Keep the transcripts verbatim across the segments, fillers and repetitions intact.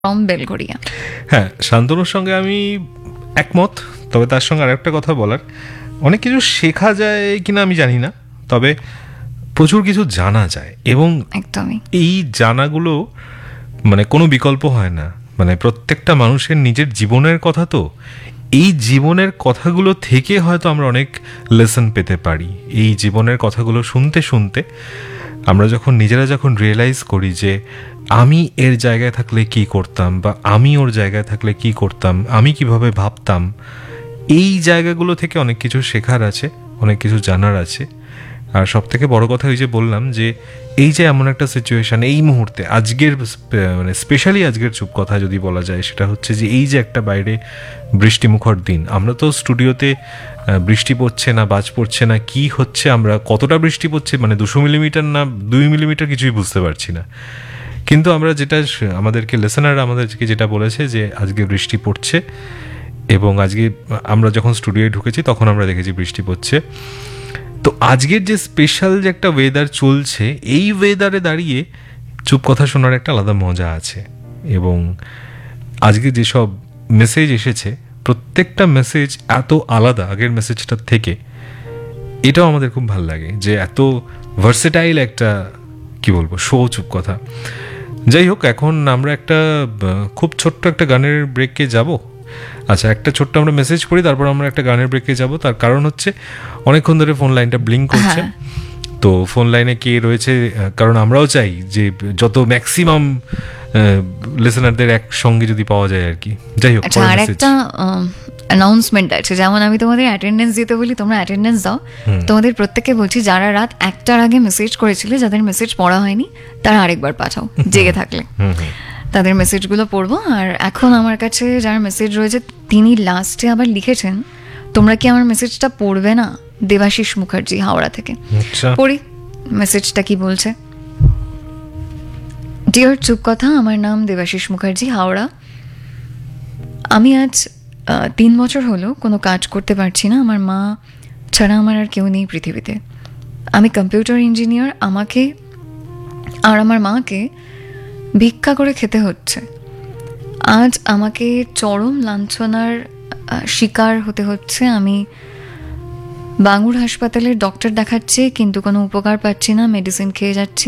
From Belgharia. হ্যাঁ, শান্তনুর সঙ্গে আমি একমত, তবে তার সঙ্গে আরেকটা কথা বলার, অনেক কিছু শেখা যায় কিনা আমি জানি না, তবে প্রচুর কিছু জানা যায় এবং একদমই এই জানাগুলো মানে কোনো বিকল্প হয় না। মানে প্রত্যেকটা মানুষের নিজের জীবনের কথা, তো এই জীবনের কথাগুলো থেকে হয়তো আমরা অনেক লেসন পেতে পারি। এই জীবনের কথাগুলো শুনতে শুনতে আমরা যখন নিজেরা যখন রিয়েলাইজ করি যে আমি এর জায়গায় থাকলে কি করতাম, বা আমি ওর জায়গায় থাকলে কি করতাম, আমি কিভাবে ভাবতাম, এই জায়গাগুলো থেকে অনেক কিছু শেখার আছে, অনেক কিছু জানার আছে। আর সব থেকে বড় কথা ওই যে বললাম যে এই যে এমন একটা সিচুয়েশান এই মুহূর্তে, আজকের মানে স্পেশালি আজকের চুপ কথা যদি বলা যায়, সেটা হচ্ছে যে এই যে একটা বাইরে বৃষ্টিমুখর দিন, আমরা তো স্টুডিওতে বৃষ্টি পড়ছে না বাজ পড়ছে না কি হচ্ছে, আমরা কতটা বৃষ্টি পড়ছে মানে দুশো মিলিমিটার না দুই মিলিমিটার কিছুই বুঝতে পারছি না, কিন্তু আমরা যেটা আমাদেরকে লিসেনার আমাদেরকে যেটা বলেছে যে আজকে বৃষ্টি পড়ছে, এবং আজকে আমরা যখন স্টুডিওয়ে ঢুকেছি তখন আমরা দেখেছি বৃষ্টি পড়ছে। তো আজকের যে স্পেশাল যে একটা ওয়েদার চলছে, এই ওয়েদারে দাঁড়িয়ে চুপ কথা শোনার একটা আলাদা মজা আছে। এবং আজকে যেসব মেসেজ এসেছে, প্রত্যেকটা মেসেজ এত আলাদা আগের মেসেজটার থেকে, এটাও আমাদের খুব ভালো লাগে যে এত ভার্সেটাইল একটা কি বলবো শো চুপ কথা। যাই হোক, এখন আমরা একটা খুব ছোট্ট একটা গানের ব্রেকে যাব। আচ্ছা, একটা ছোট্ট আমরা মেসেজ পড়ি, তারপর আমরা একটা গানের ব্রেকে যাব। তার কারণ হচ্ছে অনেকক্ষণ ধরে ফোন লাইনটা ব্লিঙ্ক করছে, তো ফোন লাইনে কে রয়েছে, কারণ আমরাও চাই যে যত ম্যাক্সিমাম লিসেনারদের একসঙ্গে যদি পাওয়া যায় আর কি। যাই হোক, আর একটা অ্যানাউন্সমেন্ট আছে, যেমন আমি তোমাদের অ্যাটেন্ডেন্স দিতে বলি, তোমরা অ্যাটেন্ডেন্স দাও। তোমাদের প্রত্যেককে বলছি, যারা রাত একটার আগে মেসেজ করেছিলে, যাদের মেসেজ পড়া হয়নি, তারা আরেকবার পাঠাও জেগে থাকলে, তাদের মেসেজগুলো পড়বো। আর এখন আমার কাছে যার মেসেজ রয়েছে, তিনি লাস্টে আবার লিখেছেন, তোমরা কি আমার মেসেজটা পড়বে না? দেবাশিস মুখার্জি, হাওড়া থেকে। পড়ি মেসেজটা কি বলছে। ডিয়ার চুপ কথা, আমার নাম দেবাশিস মুখার্জি, হাওড়া। আমি আজ তিন বছর হলো কোনো কাজ করতে পারছি না। আমার মা ছাড়া আমার আর কেউ নেই পৃথিবীতে। আমি কম্পিউটার ইঞ্জিনিয়ার। আমাকে আর আমার মাকে ভিক্ষা করে খেতে হচ্ছে। আজ আমাকে চরম লাঞ্ছনার শিকার হতে হচ্ছে। আমি বাঙুর হাসপাতালের ডক্টর দেখাচ্ছি, কিন্তু কোনো উপকার পাচ্ছি না, মেডিসিন খেয়ে যাচ্ছি।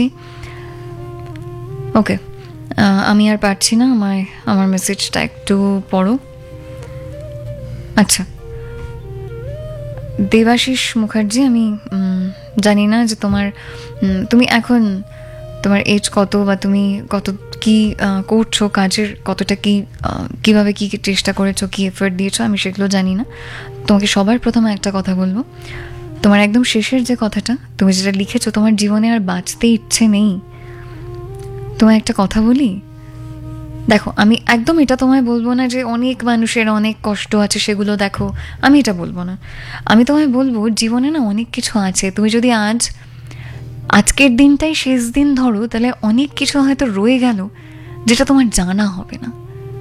ওকে, আমি আর পারছি না, আমায় আমার মেসেজটা একটু পড়ো। আচ্ছা, দেবাশিস মুখার্জি, আমি জানি না যে তোমার তুমি এখন তোমার এজ কত, বা তুমি কত কি করছো, কাজের কতটা কি কিভাবে কি চেষ্টা করেছো, কি এফোর্ট দিয়েছো, আমি সেগুলো জানি না। তোমাকে সবার প্রথমে একটা কথা বলবো, তোমার একদম শেষের যে কথাটা তুমি যেটা লিখেছো, তোমার জীবনে আর বাঁচতে ইচ্ছে নেই। তোমায় একটা কথা বলি, দেখো, আমি একদম এটা তোমায় বলবো না যে অনেক মানুষের অনেক কষ্ট আছে সেগুলো দেখো, আমি এটা বলবো না। আমি তোমায় বলবো, জীবনে না অনেক কিছু আছে। তুমি যদি আজ আজকের দিনটাই শেষ দিন ধরো, তাহলে অনেক কিছু হয়তো রয়ে গেল যেটা তোমার জানা হবে না।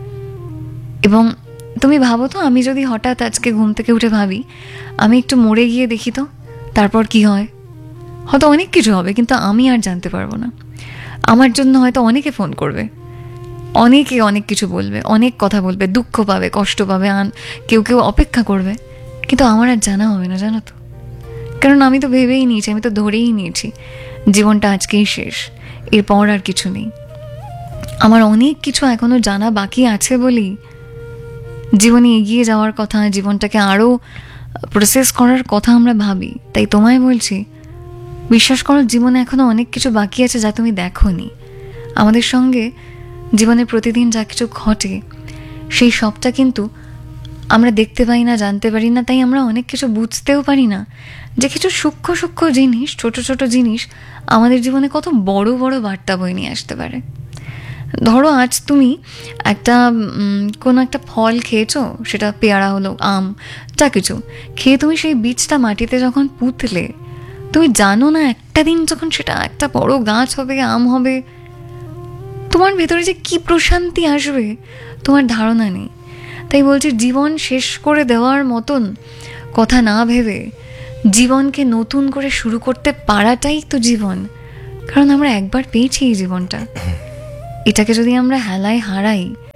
এবং তুমি ভাবো তো, আমি যদি হঠাৎ আজকে ঘুম থেকে উঠে ভাবি আমি একটু মরে গিয়ে দেখি তো তারপর কি হয়, হয়তো অনেক কিছু হবে, কিন্তু আমি আর জানতে পারবো না। আমার জন্য হয়তো অনেকে ফোন করবে, অনেকে অনেক কিছু বলবে, অনেক কথা বলবে, দুঃখ পাবে, কষ্ট পাবে, কেউ কেউ অপেক্ষা করবে, কিন্তু আমার আর জানা হবে না, জানো তো। কারণ আমি তো ভেবেই নিয়েছি, আমি তো ধরেই নিয়েছি জীবনটা আজকেই শেষ, এরপর আর কিছু নেই। আমার অনেক কিছু এখনো জানা বাকি আছে বলেই জীবনে এগিয়ে যাওয়ার কথা, জীবনটাকে আরও প্রসেস করার কথা আমরা ভাবি। তাই তোমায় বলছি, বিশ্বাস করো, জীবনে এখনো অনেক কিছু বাকি আছে যা তুমি দেখোনি। আমাদের সঙ্গে জীবনে প্রতিদিন যা কিছু ঘটে, সেই সবটা কিন্তু আমরা দেখতে পাই না, জানতে পারি না। তাই আমরা অনেক কিছু বুঝতেও পারি না যে কিছু সূক্ষ্ম সূক্ষ্ম জিনিস, ছোট ছোট জিনিস আমাদের জীবনে কত বড় বড় বার্তা বয়ে নিয়ে আসতে পারে। ধরো, আজ তুমি একটা কোনো একটা ফল খেয়েছো, সেটা পেয়ারা হলো, আম, যা কিছু খেয়ে তুমি সেই বীজটা মাটিতে যখন পুঁতলে, তুমি জানো না একটা দিন যখন সেটা একটা বড় গাছ হবে, আম হবে, তোমার ভেতরে যে কি প্রশান্তি আসবে তোমার ধারণা নেই। তাই বলছি, জীবন শেষ করে দেওয়ার মতন কথা না ভেবে জীবনকে নতুন করে শুরু করতে পারাটাই তো জীবন। কারণ আমরা একবার পেয়েছি এই জীবনটা, এটাকে যদি আমরা হেলায় হারাই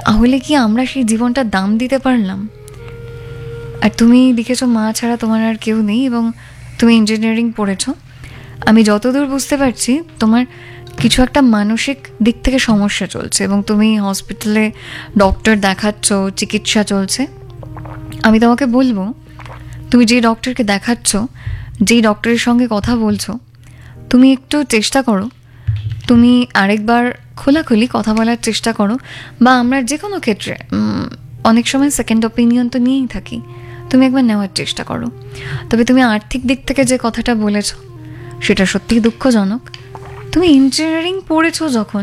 তাহলে কি আমরা সেই জীবনটার দাম দিতে পারলাম? আর তুমি লিখেছো মা ছাড়া তোমার আর কেউ নেই, এবং তুমি ইঞ্জিনিয়ারিং পড়েছো। আমি যতদূর বুঝতে পারছি তোমার কিছু একটা মানসিক দিক থেকে সমস্যা চলছে, এবং তুমি হসপিটালে ডক্টর দেখাচ্ছ, চিকিৎসা চলছে। আমি তোমাকে বলবো, তুমি যে ডক্টরকে দেখাচ্ছ, যেই ডক্টরের সঙ্গে কথা বলছো, তুমি একটু চেষ্টা করো, তুমি আরেকবার খোলাখুলি কথা বলার চেষ্টা করো। বা আমরা যে কোনো ক্ষেত্রে অনেক সময় সেকেন্ড ওপিনিয়ন তো নিয়েই থাকি, তুমি একবার নেওয়ার চেষ্টা করো। তবে তুমি আর্থিক দিক থেকে যে কথাটা বলেছ সেটা সত্যিই দুঃখজনক। তুমি ইঞ্জিনিয়ারিং পড়েছো যখন,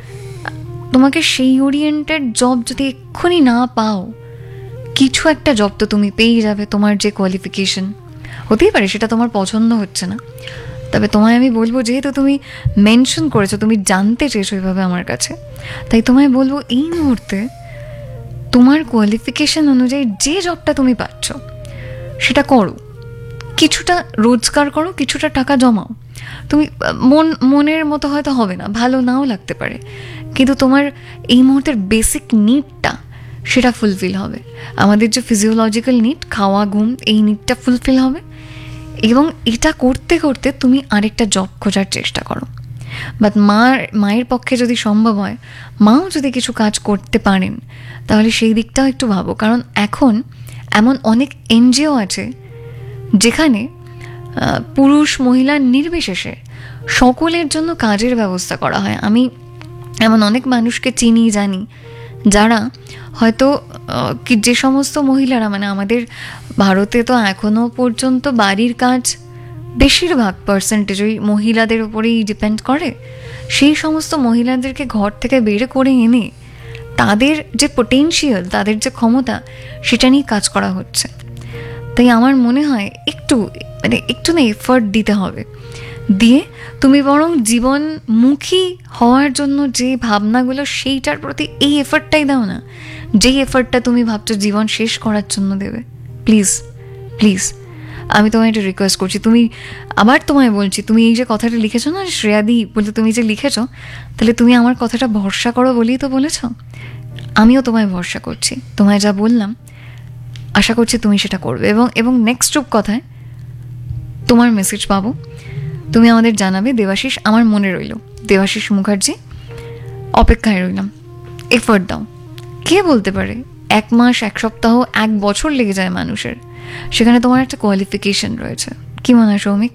তোমাকে সেই ওরিয়েন্টেড জব যদি এক্ষুনি না পাও, কিছু একটা জব তো তুমি পেয়ে যাবে। তোমার যে কোয়ালিফিকেশন, হতেই পারে সেটা তোমার পছন্দ হচ্ছে না, তবে তোমায় আমি বলবো, যেহেতু তুমি মেনশন করেছো, তুমি জানতে চেয়েছো এভাবে আমার কাছে, তাই তোমায় বলবো এই মুহূর্তে তোমার কোয়ালিফিকেশন অনুযায়ী যে জবটা তুমি পাচ্ছ সেটা করো। কিছুটা রোজগার করো, কিছুটা টাকা জমাও। তুমি মন মনের মতো হয়তো হবে না, ভালো নাও লাগতে পারে, কিন্তু তোমার এই মুহূর্তের বেসিক নিডটা সেটা ফুলফিল হবে। আমাদের যে ফিজিওলজিক্যাল নিড, খাওয়া, ঘুম, এই নিডটা ফুলফিল হবে। এবং এটা করতে করতে তুমি আরেকটা জব খোঁজার চেষ্টা করো। বাট মার মায়ের পক্ষে যদি সম্ভব হয়, মাও যদি কিছু কাজ করতে পারেন, তাহলে সেই দিকটাও একটু ভাবো। কারণ এখন এমন অনেক এনজিও আছে যেখানে পুরুষ মহিলা নির্বিশেষে সকলের জন্য কাজের ব্যবস্থা করা হয়। আমি এমন অনেক মানুষকে চিনি, জানি, যারা হয়তো কি যে সমস্ত মহিলারা, মানে আমাদের ভারতে তো এখনও পর্যন্ত বাড়ির কাজ বেশিরভাগ পার্সেন্টেজ ওই মহিলাদের উপরেই ডিপেন্ড করে। সেই সমস্ত মহিলাদেরকে ঘর থেকে বের করে এনে তাদের যে পোটেনশিয়াল, তাদের যে ক্ষমতা, সেটা নিয়ে কাজ করা হচ্ছে। তাই আমার মনে হয় একটু মানে একটু না এফার্ট দিতে হবে। দিয়ে তুমি বরং জীবনমুখী হওয়ার জন্য যে ভাবনাগুলো, সেইটার প্রতি এই এফার্টটাই দাও না, যেই এফার্টটা তুমি ভাবছো জীবন শেষ করার জন্য দেবে। প্লিজ প্লিজ আমি তোমায় একটা রিকোয়েস্ট করছি। তুমি আবার তোমায় বলছি, তুমি এই যে কথাটা লিখেছো না শ্রেয়াদি বলে, তুমি যে লিখেছো, তাহলে তুমি আমার কথাটা ভরসা করো বলেই তো বলেছো। আমিও তোমায় ভরসা করছি, তোমায় যা বললাম আশা করছি তুমি সেটা করবে। এবং এবং নেক্সট রূপকথায় তোমার মেসেজ পাবো, তুমি আমাদের জানাবে। দেবাশিস আমার মনে রইল, দেবাশিস মুখার্জি, অপেক্ষায় রইলাম। এফোর্ট দাও। কে বলতে পারে এক মাস, এক সপ্তাহ, এক বছর লেগে যায় মানুষের, সেখানে তোমার একটা কোয়ালিফিকেশন রয়েছে। কি মনে হয় সৌমিক?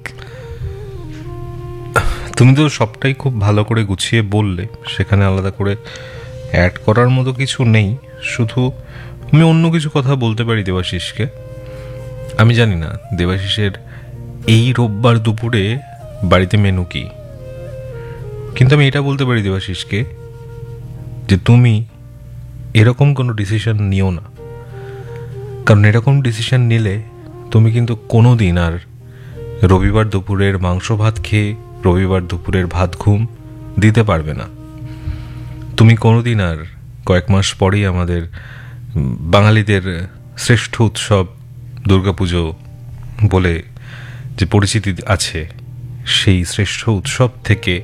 তুমি তো সবটাই খুব ভালো করে গুছিয়ে বললে, সেখানে আলাদা করে অ্যাড করার মতো কিছু নেই। শুধু আমি অন্য কিছু কথা বলতে পারি দেবাশিসকে। আমি জানি না দেবাশিসের এই রোববার দুপুরে বাড়িতে মেনু কি, কিন্তু আমি এটা বলতে পারি দেবাশিসকে যে তুমি এরকম কোনো ডিসিশন নিও না। কারণ এরকম ডিসিশন নিলে তুমি কিন্তু কোনো দিন আর রবিবার দুপুরের মাংস ভাত খেয়ে রবিবার দুপুরের ভাত ঘুম দিতে পারবে না। তুমি কোনো দিন আর কয়েক মাস পরেই আমাদের বাঙালিদের শ্রেষ্ঠ উৎসব দুর্গাপুজো বলে যে পরিচিতি আছে, সেই শ্রেষ্ঠ উৎসব থেকে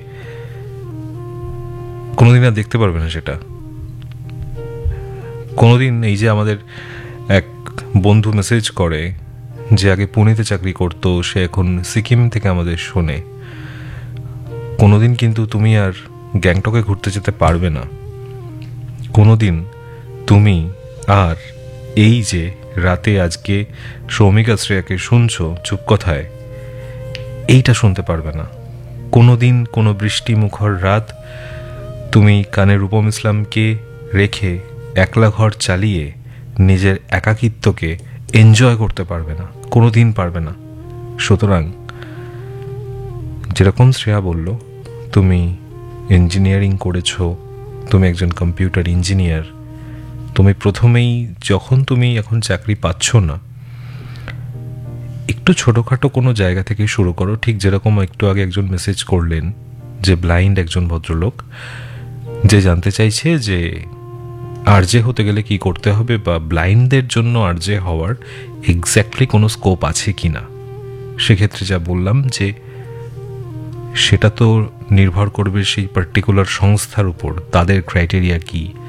কোনোদিন আর দেখতে পারবে না সেটা। কোনোদিন এই যে আমাদের এক বন্ধু মেসেজ করে যে আগে পুনেতে চাকরি করতো, সে এখন সিকিম থেকে আমাদের শোনে, কোনোদিন কিন্তু তুমি আর গ্যাংটকে ঘুরতে যেতে পারবে না। কোনোদিন তুমি আর এই যে রাতে আজকে সৌমিকা শ্রেয়াকে শুনছো চুপ কথায়, এইটা শুনতে পারবে না। কোনোদিন কোনো বৃষ্টি মুখর রাত তুমি কানে রূপম ইসলামকে রেখে একলা ঘর চালিয়ে নিজের একাকিত্বকে এনজয় করতে পারবে না, কোনো দিন পারবে না। সুতরাং যেরকম শ্রেয়া বলল, তুমি ইঞ্জিনিয়ারিং করেছো, তুমি একজন কম্পিউটার ইঞ্জিনিয়ার, তুমি প্রথমেই যখন তুমি এখন চাকরি পাচ্ছ না, একটু ছোটোখাটো কোনো জায়গা থেকে শুরু করো। ঠিক যেরকম একটু আগে একজন মেসেজ করলেন যে ব্লাইন্ড একজন ভদ্রলোক, যে জানতে চাইছে যে আরজে হতে গেলে কি করতে হবে, বা ব্লাইন্ডদের জন্য আরজে হওয়ার এক্স্যাক্টলি কোনো স্কোপ আছে কি না। সেক্ষেত্রে যা বললাম যে সেটা তো নির্ভর করবে সেই পার্টিকুলার সংস্থার উপর, তাদের ক্রাইটেরিয়া কি,